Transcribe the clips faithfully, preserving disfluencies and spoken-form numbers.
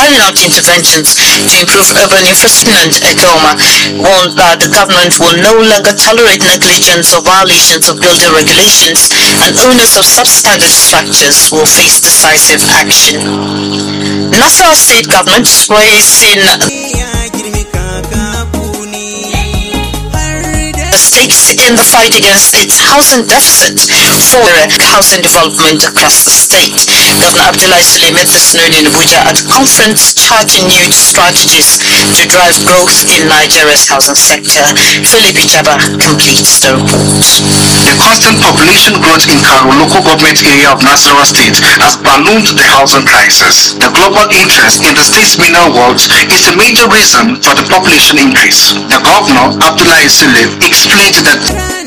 carrying out interventions to improve urban infrastructure and Edoma warned that the government will no longer tolerate negligence or violations of building regulations, and owners of substandard structures will face decisive action. Nasarawa State Government is raising stakes in the fight against its housing deficit for housing development across the state. Governor Abdullahi Sule made this known in Abuja at a conference charting new strategies to drive growth in Nigeria's housing sector. Philip Ichaba completes the report. The constant population growth in Karo local government area of Nasarawa State has ballooned the housing crisis. The global interest in the state's mineral wealth is a major reason for the population increase. The governor, Abdullahi Sule, explained that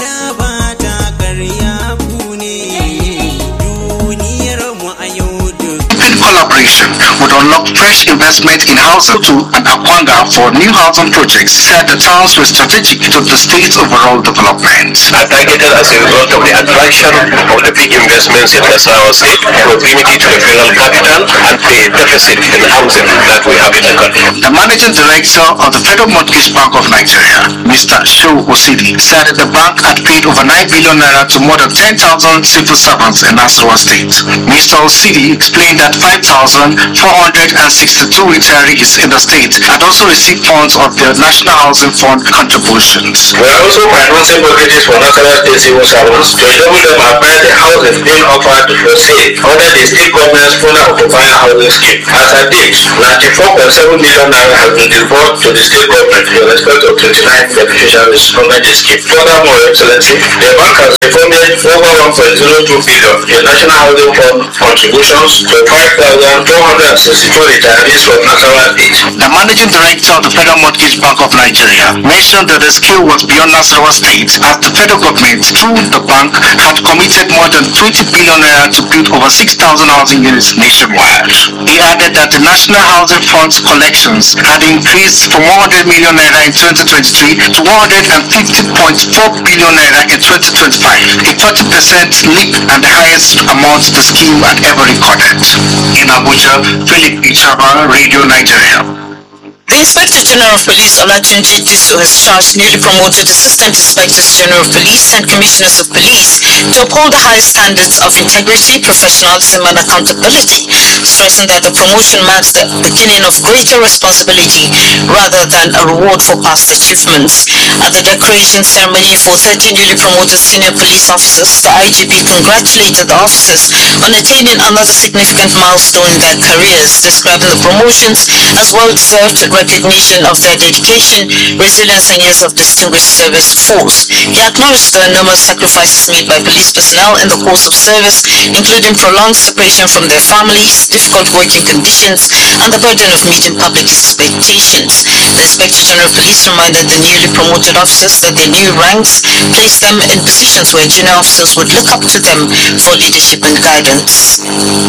collaboration would unlock fresh investment in housing to and Akwanga for new housing projects, said the towns were strategic to the state's overall development. Are targeted as a result of the attraction of the big investments in Nasarawa State, proximity to the federal capital, and the deficit in housing that we have in the country. The managing director of the Federal Mortgage Bank of Nigeria, Mister Sho Osidi, said that the bank had paid over nine billion naira to more than ten thousand civil servants in Nasarawa State. Mister Osidi explained that five thousand four hundred sixty-two retirees in the state had also received funds of their National Housing Fund contributions. We are also financing packages for Nasarawa State civil servants to enable them apply the houses being offered for sale under the state government's owner occupier housing scheme. As at date, ninety-four point seven million naira has been disbursed to the state government in respect of twenty-nine beneficiaries under the scheme. Furthermore, Excellency, the bank has refunded over one point zero two billion in National Housing Fund contributions to five thousand four hundred sixty-four retirees from Nasarawa State. The managing director of the Federal Mortgage Bank of Nigeria mentioned that the scale was beyond Nasarawa State, as the federal government, through the bank, had committed more than twenty billion naira to build over six thousand housing units nationwide. He added that the National Housing Fund's collections had increased from one hundred million naira in twenty twenty-three to one hundred fifty point four billion naira in twenty twenty-five, a forty percent leap and the highest amount the scheme had ever recorded. In Abuja, Philip Ichaba, Radio Nigeria. The Inspector General of Police, Olatunji Disu, has charged newly promoted Assistant Inspectors General of Police and Commissioners of Police to uphold the high standards of integrity, professionalism, and accountability, stressing that the promotion marks the beginning of greater responsibility rather than a reward for past achievements. At the decoration ceremony for thirty newly promoted senior police officers, the I G P congratulated the officers on attaining another significant milestone in their careers, describing the promotions as well-deserved recognition of their dedication, resilience, and years of distinguished service force. He acknowledged the enormous sacrifices made by police personnel in the course of service, including prolonged separation from their families, difficult working conditions, and the burden of meeting public expectations. The Inspector General of Police reminded the newly promoted officers that their new ranks placed them in positions where junior officers would look up to them for leadership and guidance.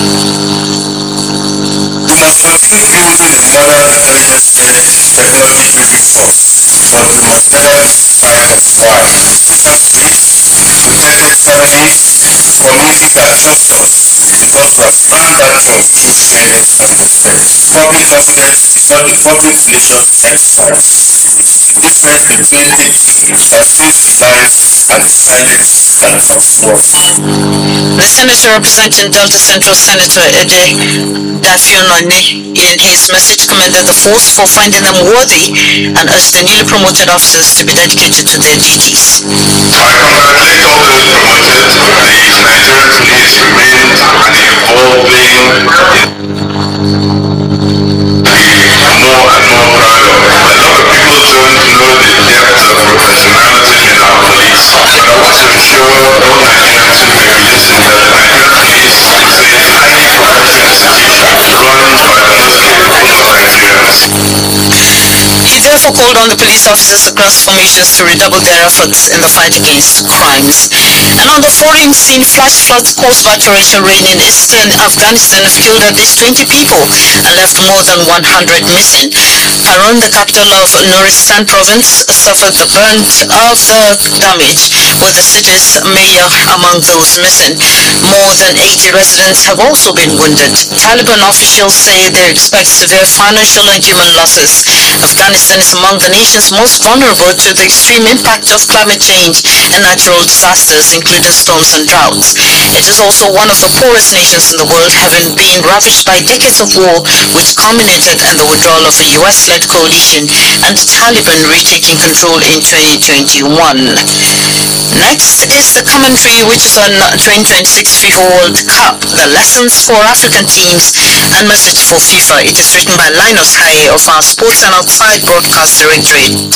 We must continue building a modern intelligence-led technology-driven force, but we must never lose sight of why. Different faiths, blended families, communities that trust us because we have earned that trust through service and respect. Public confidence is not a public relations exercise. It is the difference between the team that saves the lives and the silence that talks words. The senator representing Delta Central, Senator Ede Dafionone, in his message commended the force for finding them worthy and urged the newly promoted officers to be dedicated to their duties. I congratulate all those promoted. The Nigerian police remains an evolving, more and more proud of. A lot of people don't know the depth of professionalism in our police. But I want to assure all Nigerians who may be listening that the Nigerian police is a highly professional institution run by the most capable of Nigerians. He therefore called called on the police officers across formations to redouble their efforts in the fight against crimes. And on the foreign scene, flash floods caused by torrential rain in eastern Afghanistan have killed at least twenty people and left more than one hundred missing. Harun, the capital of Nuristan province, suffered the brunt of the damage, with the city's mayor among those missing. More than eighty residents have also been wounded. Taliban officials say they expect severe financial and human losses. Afghanistan is among the nations most vulnerable to the extreme impact of climate change and natural disasters, including storms and droughts. It is also one of the poorest nations in the world, having been ravaged by decades of war, which culminated in the withdrawal of a U S-led coalition and the Taliban retaking control in twenty twenty-one. Next is the commentary, which is on twenty twenty-six FIFA World Cup, the lessons for African teams and message for FIFA. It is written by Linus Haye of our Sports and Outside Broadcast Directorate.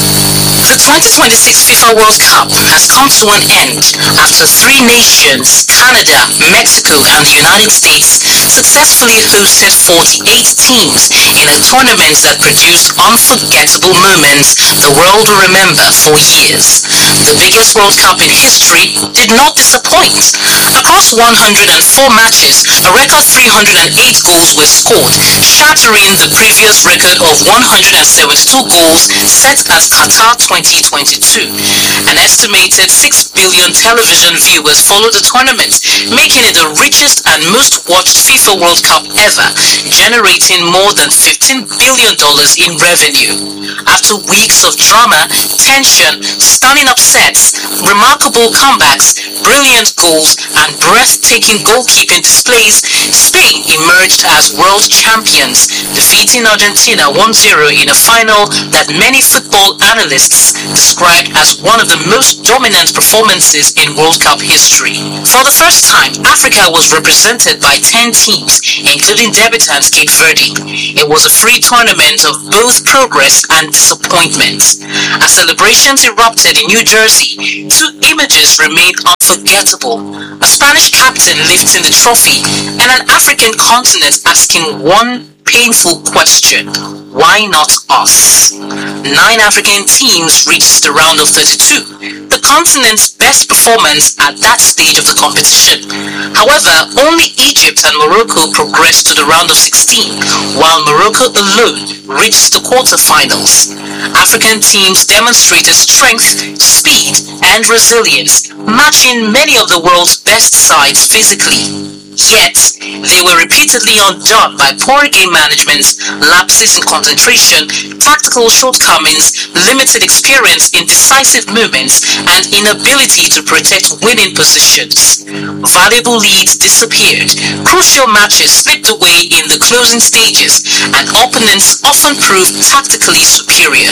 The twenty twenty-six FIFA World Cup has come to an end after three nations, Canada, Mexico and the United States, successfully hosted forty-eight teams in a tournament that produced unforgettable moments the world will remember for years. The biggest World Cup in history did not disappoint. Across one hundred four matches, a record three hundred eight goals were scored, shattering the previous record of one hundred seventy-two goals set at Qatar twenty twenty-two. An estimated six billion television viewers followed the tournament, making it the richest and most watched FIFA World Cup ever, generating more than fifteen billion dollars in revenue. After weeks of drama, tension, stunning upsets, remarkable comebacks, brilliant goals, and breathtaking goalkeeping displays, Spain emerged as world champions, defeating Argentina one zero in a final that many football analysts described as one of the most dominant performances in World Cup history. For the first time, Africa was represented by ten teams, including debutant Cape Verde. It was a free tournament of both progress and disappointment. As celebrations erupted in New Jersey, two images remained unforgettable: a Spanish captain lifting the trophy and an African continent asking one painful question: why not us? Nine African teams reached the round of thirty-two, the continent's best performance at that stage of the competition. However, only Egypt and Morocco progressed to the round of sixteen, while Morocco alone reached the quarterfinals. African teams demonstrated strength, speed, and resilience, matching many of the world's best sides physically. Yet, they were repeatedly undone by poor game management, lapses in concentration, tactical shortcomings, limited experience in decisive moments, and inability to protect winning positions. Valuable leads disappeared, crucial matches slipped away in the closing stages, and opponents often proved tactically superior.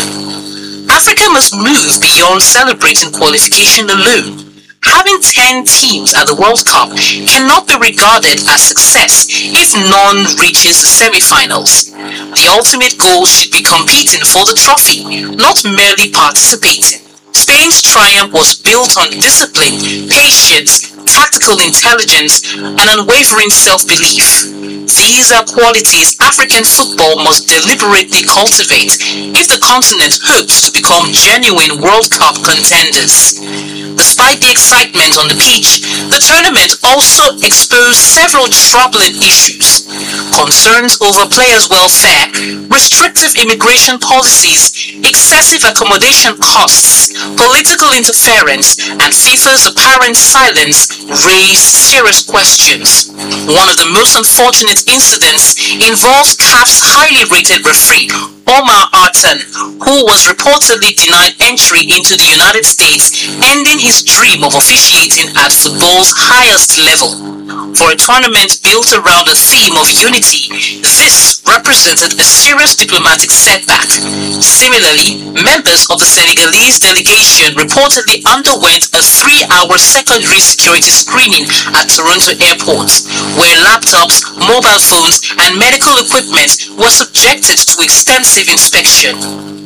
Africa must move beyond celebrating qualification alone. Having ten teams at the World Cup cannot be regarded as success if none reaches the semi-finals. The ultimate goal should be competing for the trophy, not merely participating. Spain's triumph was built on discipline, patience, tactical intelligence, and unwavering self-belief. These are qualities African football must deliberately cultivate if the continent hopes to become genuine World Cup contenders. Despite the excitement on the pitch, the tournament also exposed several troubling issues: concerns over players' welfare, restrictive immigration policies, excessive accommodation costs, political interference, and FIFA's apparent silence raised serious questions. One of the most unfortunate incidents involves C A F's highly rated referee, Omar Artan, who was reportedly denied entry into the United States, ending his dream of officiating at football's highest level. For a tournament built around a theme of unity, this represented a serious diplomatic setback. Similarly, members of the Senegalese delegation reportedly underwent a three-hour secondary security screening at Toronto Airport, where laptops, mobile phones, and medical equipment were subjected to extensive inspection.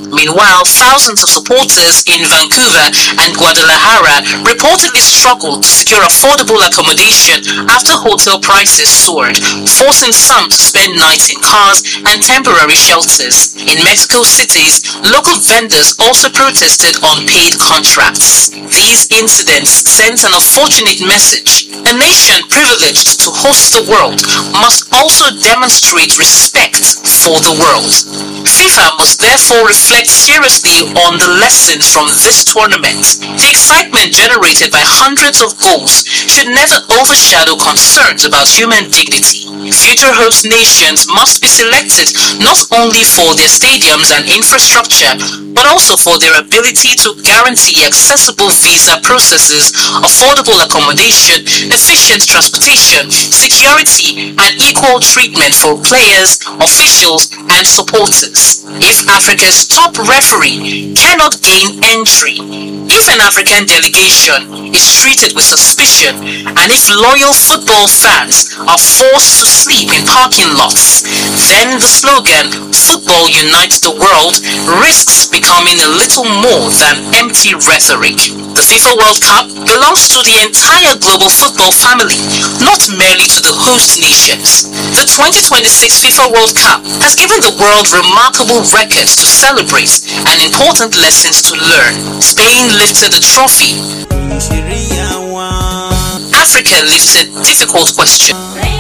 Meanwhile, thousands of supporters in Vancouver and Guadalajara reportedly struggled to secure affordable accommodation after hotel prices soared, forcing some to spend nights in cars and temporary shelters. In Mexico cities, local vendors also protested unpaid contracts. These incidents sent an unfortunate message. A nation privileged to host the world must also demonstrate respect for the world. FIFA must therefore reflect seriously on the lessons from this tournament. The excitement generated by hundreds of goals should never overshadow concerns about human dignity. Future host nations must be selected not only for their stadiums and infrastructure, but also for their ability to guarantee accessible visa processes, affordable accommodation, efficient transportation, security, and equal treatment for players, officials, and supporters. If Africa's top referee cannot gain entry, if an African delegation is treated with suspicion, and if loyal football fans are forced to sleep in parking lots, then the slogan, "Football unites the world," risks becoming a little more than empty rhetoric. The FIFA World Cup belongs to the entire global football family, not merely to the host nations. The twenty twenty-six FIFA World Cup has given the world remarkable records to celebrate and important lessons to learn. Spain lifted the trophy. Africa lifted difficult questions.